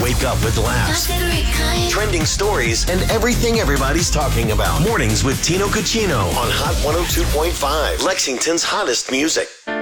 Wake up with laughs, trending stories, and everything everybody's talking about. Mornings with Tino Cucino on Hot 102.5, Lexington's hottest music.